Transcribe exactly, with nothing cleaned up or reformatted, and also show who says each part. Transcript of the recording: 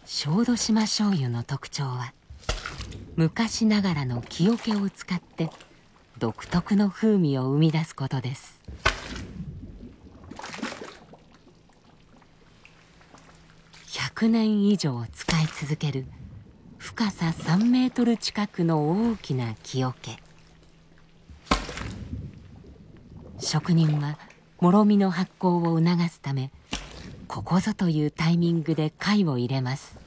Speaker 1: 小豆島醤油の特徴は昔ながらの木桶を使って独特の風味を生み出すことです。ひゃくねん以上使い続ける深ささんメートル近くの大きな木桶。職人はもろみの発酵を促すためここぞというタイミングで貝を入れます。